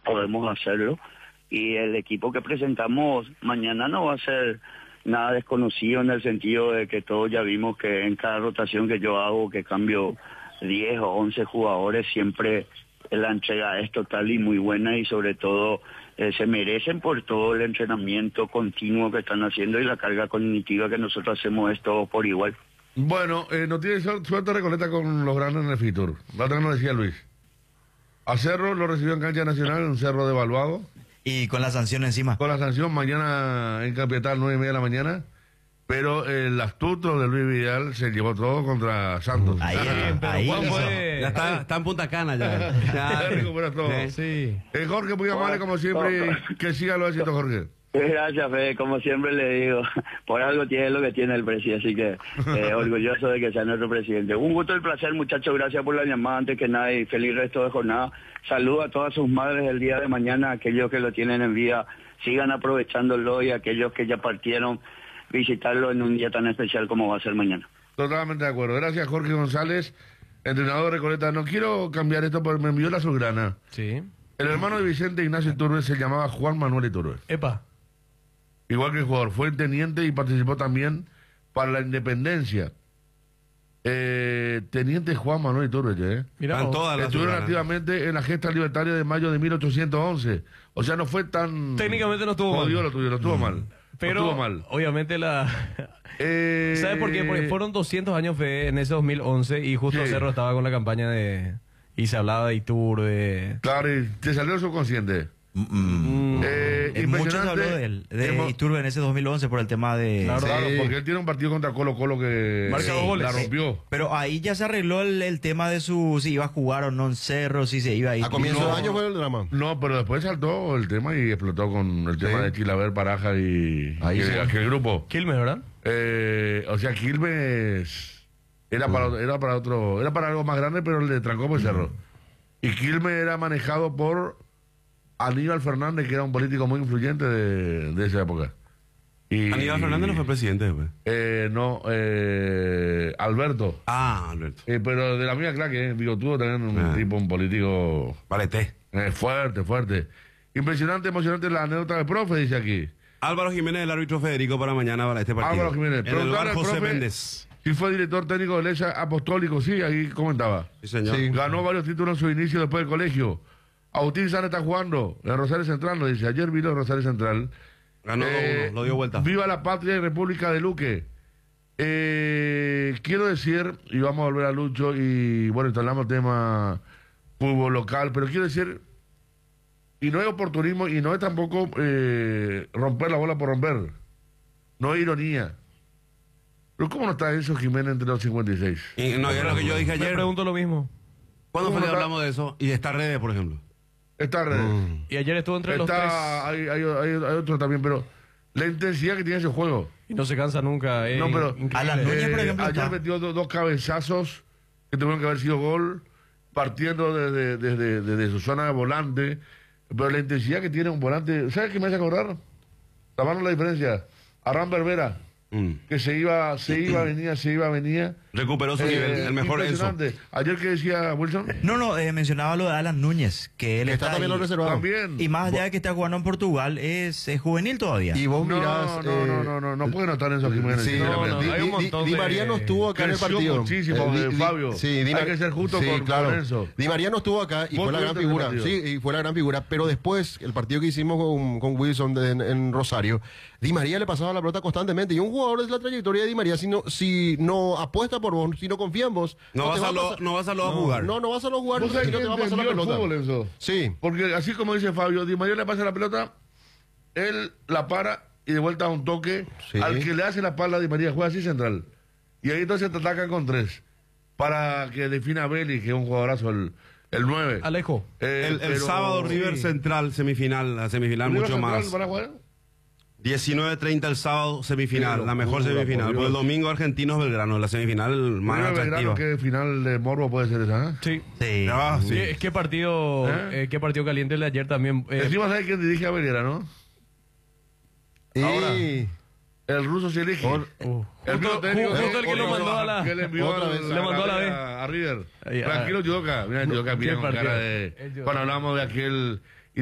podemos hacerlo. Y el equipo que presentamos mañana no va a ser nada desconocido, en el sentido de que todos ya vimos que en cada rotación que yo hago, que cambio 10 o 11 jugadores, siempre la entrega es total y muy buena, y sobre todo se merecen por todo el entrenamiento continuo que están haciendo y la carga cognitiva que nosotros hacemos, es todo por igual. Bueno, no tiene suerte Recoleta con los grandes en el Fitur. La otra nos decía Luis. A Cerro lo recibió en cancha nacional, un Cerro devaluado. Y con la sanción encima. Con la sanción mañana en Capital, 9:30 de la mañana. Pero el astuto de Luis Vidal se llevó todo contra Santos. Ahí ya está en Punta Cana ya. Ya recupera todo. Sí. Jorge, muy amable como siempre. Que siga los éxitos, Jorge. Gracias, Fede. Como siempre le digo, por algo tiene lo que tiene el presidente, así que orgulloso de que sea nuestro presidente. Un gusto y placer, muchachos. Gracias por la llamada. Antes que nada, y feliz resto de jornada. Saludo a todas sus madres el día de mañana, aquellos que lo tienen en vida, sigan aprovechándolo, y aquellos que ya partieron, visitarlo en un día tan especial como va a ser mañana. Totalmente de acuerdo. Gracias, Jorge González, entrenador de Recoleta. No quiero cambiar esto porque me envió la azulgrana. Sí. El hermano de Vicente Ignacio Iturbe se llamaba Juan Manuel Iturbe. Epa. Igual que el jugador, fue teniente y participó también para la independencia. Teniente Juan Manuel Iturbe, estuvieron activamente en la gesta libertaria de mayo de 1811. O sea, no fue tan... Técnicamente no estuvo mal. Lo estuvo mal. Pero, no estuvo mal. Obviamente ¿sabes por qué? Porque fueron 200 años en ese 2011 y justo Sí. Cerro estaba con la campaña de... Y se hablaba de Iturbe. Claro, y te salió el subconsciente. Mucho se habló de Iturbe en ese 2011 por el tema de... Claro, porque él tiene un partido contra Colo-Colo que la rompió. Pero ahí ya se arregló el tema de si iba a jugar o no en Cerro, si se iba a ir. A comienzo de año fue el drama. No, pero después saltó el tema y explotó con el tema de Chilaver, Baraja y aquel grupo. Quilmes, ¿verdad? O sea, Quilmes era para algo más grande, pero le trancó por Cerro. Y Quilmes era manejado por Aníbal Fernández, que era un político muy influyente de esa época. Aníbal Fernández no fue presidente después. Alberto. Alberto. Pero de la misma clase, bigotudo también, un político... Valeté. Fuerte. Impresionante, emocionante la anécdota del profe, dice aquí. Álvaro Jiménez, el árbitro Federico para mañana para este partido. Álvaro Jiménez. En el bar José Méndez. Sí, fue director técnico del ESA Apostólico, sí, ahí comentaba. Sí, señor. Sí. Ganó varios títulos en su inicio después del colegio. Agustín Sana está jugando en Rosario Central, lo dice. Ayer vino en Rosario Central. Ganó 2-1, lo dio vuelta. Viva la patria y República de Luque. Quiero decir, y vamos a volver a Lucho, y bueno, instalamos el tema fútbol local, pero quiero decir, y no es oportunismo, y no es tampoco romper la bola por romper. No es ironía. Pero ¿cómo no está Enzo Jiménez entre los 56? No, es lo que yo dije ayer. Me pregunto lo mismo. ¿Cuándo fue que hablamos de eso? Y de esta redes, por ejemplo. Está redes. Y ayer estuvo entre los tres. Hay otro también, pero la intensidad que tiene ese juego. Y no se cansa nunca. No, pero increíble. A las Núñez, por ejemplo, ayer metió dos cabezazos que tuvieron que haber sido gol, partiendo desde su zona de volante. Pero la intensidad que tiene un volante, ¿sabes qué me hace acordar? Tapando la diferencia. Arran Berbera, que se iba, venía. Recuperó su nivel, el mejor Enzo. Ayer que decía Wilson. No, mencionaba lo de Alan Núñez, que él está también ahí. lo reservado. También. Y más allá de que está jugando en Portugal, es juvenil todavía. Y vos No, mirás... no puede notar Enzo Jiménez. Sí, sinceramente. hay un montón Di María no estuvo acá en el Creció partido. muchísimo, Fabio. Hay que ser justo con eso. Di María no estuvo acá y Vos fue la gran tuviste figura. el partido. Sí, y fue la gran figura. Pero después, el partido que hicimos con Wilson en Rosario, Di María le pasaba la pelota constantemente. Y un jugador de la trayectoria de Di María, si no apuesta por vos, si no confía en vos, No vas a jugar. No vas a lo jugar, ¿Vos sabés sino que te va a pasar la entendió el pelota. fútbol, Enzo? Sí. Porque así como dice Fabio, Di María le pasa la pelota, él la para y de vuelta a un toque. Sí. Al que le hace la espalda a Di María juega así central. Y ahí entonces te atacan con 3. Para que defina a Belli, que es un jugadorazo, el 9. Alejo. El sábado River Central, la semifinal ¿River mucho Central más. van a jugar? 19:30 el sábado, semifinal, Qué la mejor locura, semifinal. por Por el Dios. domingo Argentinos Belgrano, la semifinal más River Belgrano, atractiva. ¿qué final de morbo puede ser esa? Sí. Sí. Sí. ¿Qué partido caliente el de ayer también? Encima sabes quién dirige a Belgrano, ¿no? Ahora. Y... El ruso se elige. El Justo el que lo mandó a la... que le envió otra vez. Le mandó a la B. a River. Ahí, Tranquilo, Yudoka. Mira, Yudoka, mira ¿Qué con partido? cara de... El Yudoka. Cuando hablamos de aquel